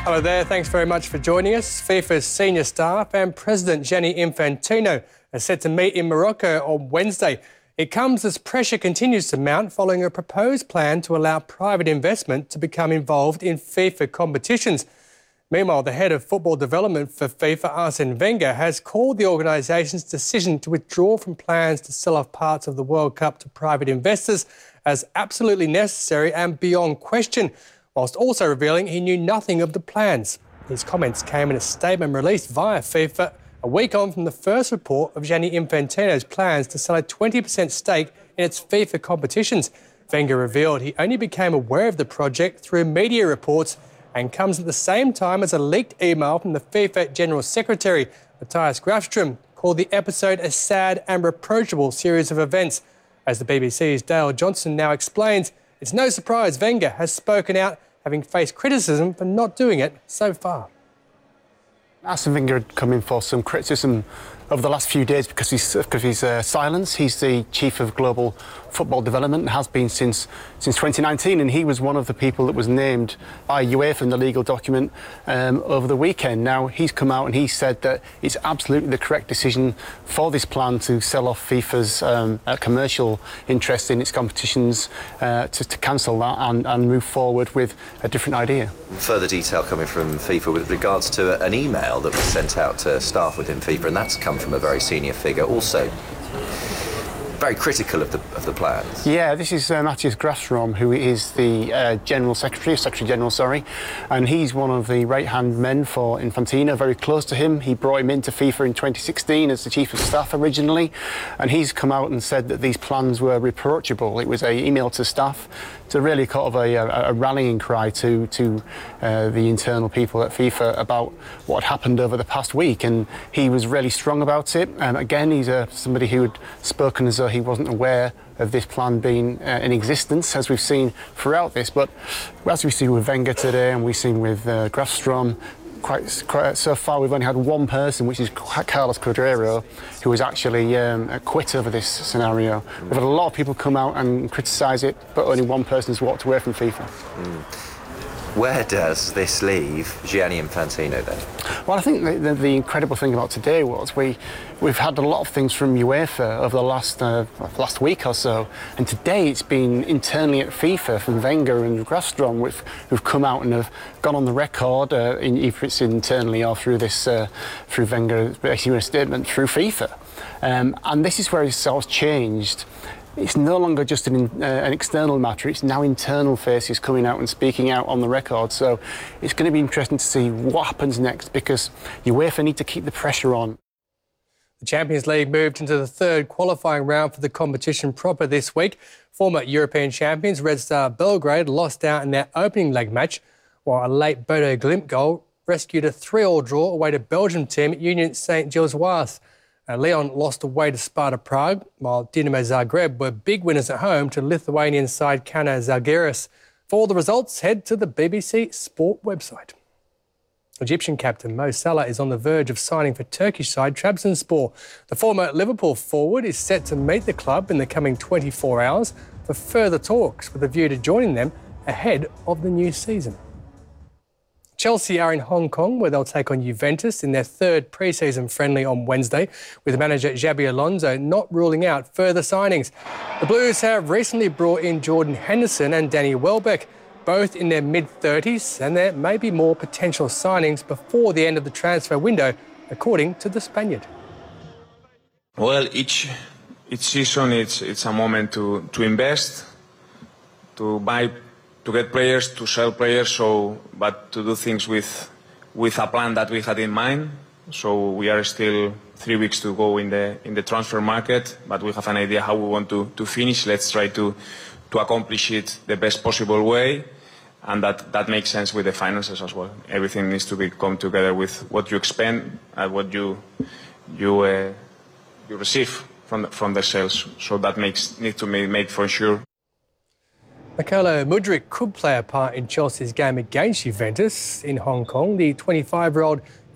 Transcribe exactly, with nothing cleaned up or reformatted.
Hello there, thanks very much for joining us. FIFA's senior staff and President Gianni Infantino are set to meet in Morocco on Wednesday. It comes as pressure continues to mount following a proposed plan to allow private investment to become involved in FIFA competitions. Meanwhile, the head of football development for FIFA, Arsene Wenger, has called the organisation's decision to withdraw from plans to sell off parts of the World Cup to private investors as absolutely necessary and beyond question, whilst also revealing he knew nothing of the plans. His comments came in a statement released via FIFA a week on from the first report of Gianni Infantino's plans to sell a twenty percent stake in its FIFA competitions. Wenger revealed he only became aware of the project through media reports and comes at the same time as a leaked email from the FIFA General Secretary, Matthias Grafström, called the episode a sad and reproachable series of events. As the B B C's Dale Johnson now explains, it's no surprise Wenger has spoken out, having faced criticism for not doing it so far. Arsene Wenger had come in for some criticism over the last few days because, he's, because of his uh, silence. He's the Chief of Global Football Development and has been since since twenty nineteen, and he was one of the people that was named by UEFA in the legal document um, over the weekend. Now, he's come out and he said that it's absolutely the correct decision for this plan to sell off FIFA's um, uh, commercial interest in its competitions, uh, to, to cancel that and, and move forward with a different idea. Further detail coming from FIFA with regards to an email that was sent out to staff within FIFA, and that's come from a very senior figure, also very critical of the of the plans. Yeah, this is uh, Matthias Grafström, who is the uh, General Secretary, Secretary General, sorry, and he's one of the right-hand men for Infantino, very close to him. He brought him into FIFA in twenty sixteen as the Chief of Staff originally, and he's come out and said that these plans were reproachable. It was an email to staff to really kind of a, a, a rallying cry to, to uh, the internal people at FIFA about what had happened over the past week, and he was really strong about it. And again, he's uh, somebody who had spoken as though he wasn't aware of this plan being uh, in existence, as we've seen throughout this. But as we see with Wenger today, and we've seen with uh, Grafström, quite, quite so far we've only had one person, which is Carlos Cordeiro, who was actually um, quit over this scenario. We've had a lot of people come out and criticise it, but only one person's walked away from FIFA. Mm. Where does this leave Gianni Infantino then? Well, I think the, the, the incredible thing about today was we, we've had a lot of things from UEFA over the last, uh, last week or so, and today it's been internally at FIFA from Wenger and Grafström who've, who've come out and have gone on the record, uh, in, either it's internally or through this, uh, through Wenger issuing a statement through FIFA. Um, and this is where it's sort of changed. It's no longer just an, uh, an external matter, it's now internal faces coming out and speaking out on the record. So it's going to be interesting to see what happens next, because UEFA need to keep the pressure on. The Champions League moved into the third qualifying round for the competition proper this week. Former European champions Red Star Belgrade lost out in their opening leg match, while a late Bodo Glimt goal rescued a three all draw away to Belgium team at Union Saint-Gilloise. Uh, Lyon lost away to Sparta Prague, while Dinamo Zagreb were big winners at home to Lithuanian side Kaunas Žalgiris. For all the results, head to the B B C Sport website. Egyptian captain Mo Salah is on the verge of signing for Turkish side Trabzonspor. The former Liverpool forward is set to meet the club in the coming twenty-four hours for further talks, with a view to joining them ahead of the new season. Chelsea are in Hong Kong, where they'll take on Juventus in their third pre-season friendly on Wednesday, with manager Xabi Alonso not ruling out further signings. The Blues have recently brought in Jordan Henderson and Danny Welbeck, both in their mid thirties, and there may be more potential signings before the end of the transfer window, according to the Spaniard. Well, each each season it's it's a moment to to invest, to buy, to get players, to sell players, so but to do things with with a plan that we had in mind. So we are still three weeks to go in the in the transfer market, but we have an idea how we want to to finish. Let's try to to accomplish it the best possible way, and that that makes sense with the finances as well. Everything needs to be come together with what you expend and what you you uh, you receive from the, from the sales. So that makes need to be made for sure. Mykhailo Mudryk could play a part in Chelsea's game against Juventus in Hong Kong. The twenty-five-year-old